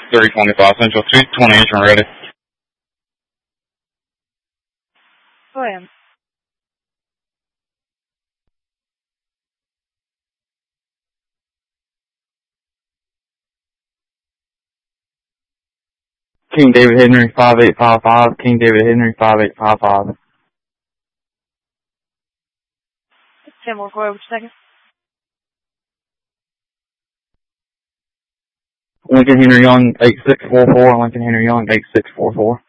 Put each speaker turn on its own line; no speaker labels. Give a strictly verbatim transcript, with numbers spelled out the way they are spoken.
three twenty-five Central, two twenty engine ready.
Go ahead.
King David Henry, five eight five five. King David Henry, five eight five five.
Tim, we'll go over a second.
Lincoln Henry Young, eight six four four. Lincoln Henry Young, eight six four four.